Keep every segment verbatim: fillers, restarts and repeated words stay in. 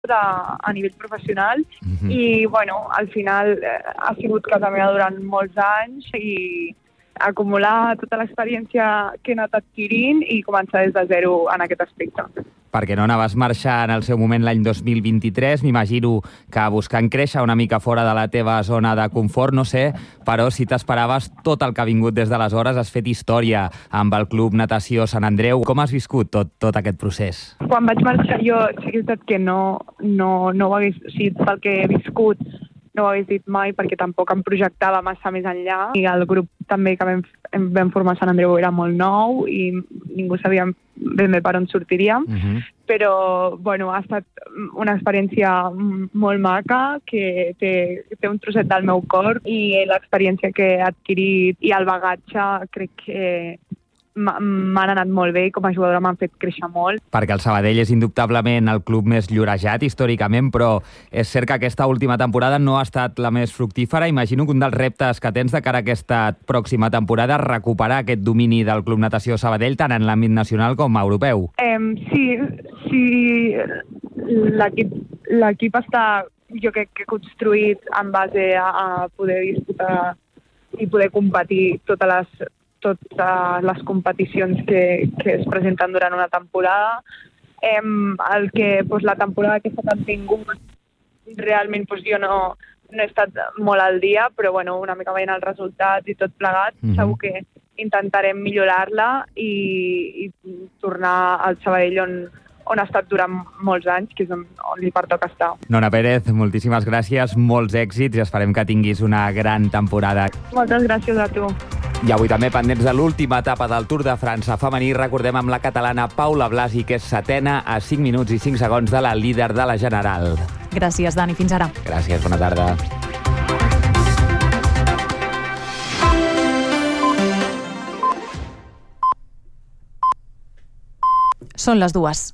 a, a nivell professional Mhm. i, bueno, al final eh, ha sigut casa meva durant molts anys i acumular tota l'experiència que he anat adquirint i començar des de zero en aquest aspecte. Perquè no anaves marxar en el seu moment l'any dos mil vint-i-tres, m'imagino que buscant créixer una mica fora de la teva zona de confort, no sé, però si t'esperaves tot el que ha vingut des d'aleshores, has fet història amb el Club Natació Sant Andreu. Com has viscut tot, tot aquest procés? Quan vaig marxar jo, sí que és veritat que no, no, no ho hagués, o sigui, pel que he viscut, no ho hagués dit mai perquè tampoc em projectava massa més enllà i el grup també que vam, vam formar Sant Andreu era molt nou i ningú sabia ben bé per on sortiríem, Uh-huh. però bueno, ha estat una experiència molt maca que té, té un trosset del meu cor i l'experiència que he adquirit i el bagatge crec que m'han anat molt bé i com a jugadora m'han fet créixer molt. Perquè el Sabadell és indubtablement el club més llorejat històricament, però és cert que aquesta última temporada no ha estat la més fructífera. Imagino que un dels reptes que tens de cara a aquesta pròxima temporada és recuperar aquest domini del Club Natació Sabadell tant en l'àmbit nacional com europeu. Eh, sí, sí, l'equip l'equip està, jo crec que construït en base a, a poder disputar i poder competir totes les totes les competicions que, que es presenten durant una temporada. Eh, el que pues, la temporada aquesta que han tingut, realment pues, jo no, no he estat molt al dia, però bueno, una mica veient els resultats i tot plegat, Mhm. segur que intentarem millorar-la i, i tornar al Sabadell on, on ha estat durant molts anys, que és on, on li pertoca estar. Nona Pérez, moltíssimes gràcies, molts èxits i esperem que tinguis una gran temporada. Moltes gràcies a tu. I avui també pendents de l'última etapa del Tour de França femení, recordem amb la catalana Paula Blasi, que és setena a cinc minuts i cinc segons de la líder de la general. Gràcies, Dani. Fins ara. Gràcies, bona tarda. Són les dues.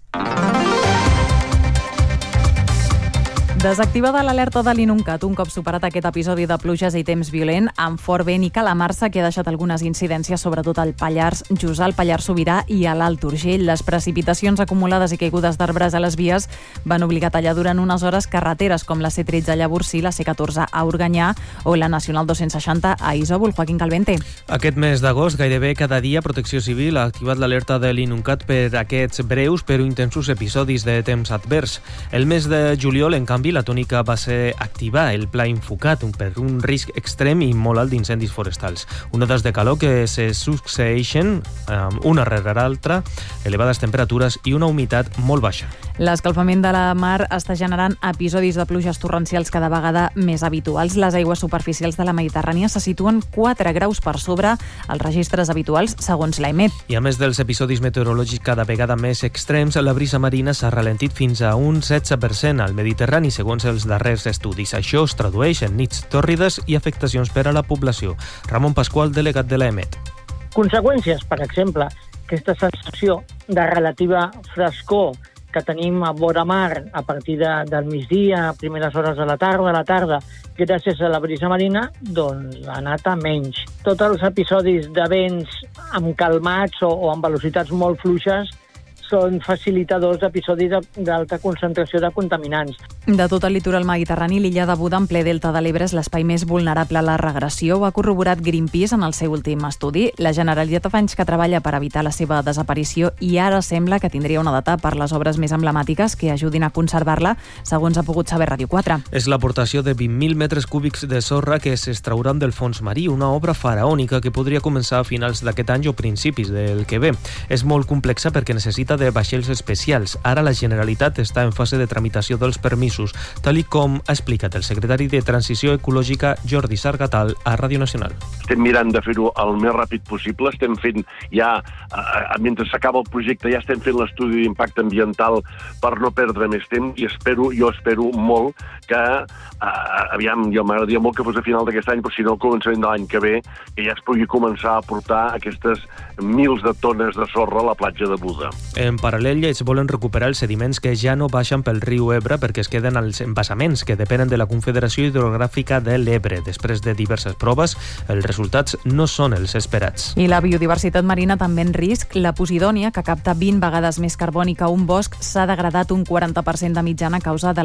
Desactivada l'alerta de l'Inuncat un cop superat aquest episodi de pluges i temps violent amb fort vent i calamarsa que ha deixat algunes incidències sobretot al Pallars Jussà, al Pallars Sobirà i a l'Alt Urgell. Les precipitacions acumulades i caigudes d'arbres a les vies van obligar a tallar durant unes hores carreteres com la C tretze a Llavorsí, la C catorze a Organyà o la Nacional dos-cents seixanta a Isòvol. Joaquín Calvente. Aquest mes d'agost, gairebé cada dia, Protecció Civil ha activat l'alerta de l'Inuncat per aquests breus però intensos episodis de temps advers. El mes de juliol, en canvi, la tònica va ser activar el Pla Infocat per un risc extrem i molt alt d'incendis forestals. Onades de calor que se succeeixen una rere l'altra, elevades temperatures i una humitat molt baixa. L'escalfament de la mar està generant episodis de pluges torrencials cada vegada més habituals. Les aigües superficials de la Mediterrània se situen quatre graus per sobre els registres habituals, segons l'AEMET. I a més dels episodis meteorològics cada vegada més extrems, la brisa marina s'ha ralentit fins a un setze per cent al Mediterrani, segons els darrers estudis. Això es tradueix en nits tòrrides i afectacions per a la població. Ramon Pasqual, delegat de l'AEMET. Conseqüències, per exemple, aquesta sensació de relativa frescor que tenim a vora mar a partir de, del migdia, a primeres hores de la tarda, a la tarda, gràcies a la brisa marina, doncs ha anat a menys. Tots els episodis de vents amb calmats o, o amb velocitats molt fluixes són facilitadors d'episodis d'alta concentració de contaminants. De tot el litoral mediterrani, l'illa de Buda, en ple delta de l'Ebre, és l'espai més vulnerable a la regressió. Ho ha corroborat Greenpeace en el seu últim estudi. La Generalitat fa anys que treballa per evitar la seva desaparició i ara sembla que tindria una data per les obres més emblemàtiques que ajudin a conservar-la, segons ha pogut saber Ràdio quatre. És l'aportació de vint mil metres cúbics de sorra que s'extrauran del fons marí, una obra faraònica que podria començar a finals d'aquest any o principis del que ve. És molt complexa perquè necessita de vaixells especials. Ara la Generalitat està en fase de tramitació dels permisos, tal i com ha explicat el secretari de Transició Ecològica Jordi Sargatal a Ràdio Nacional. Estem mirant de fer-ho el més ràpid possible, estem fent ja, eh, mentre s'acaba el projecte, ja estem fent l'estudi d'impacte ambiental per no perdre més temps i espero, jo espero molt que, eh, aviam, jo m'agradaria molt que fos a final d'aquest any, però si no, al començament de l'any que ve, que ja es pugui començar a portar aquestes mils de tones de sorra a la platja de Buda. En paral·lel, es volen recuperar els sediments que ja no baixen pel riu Ebre perquè es queden als embassaments que depenen de la Confederació Hidrogràfica de l'Ebre. Després de diverses proves, els resultats no són els esperats. I la biodiversitat marina també en risc. La Posidònia, que capta vint vegades més carboni que un bosc, s'ha degradat un quaranta per cent de mitjana a causa de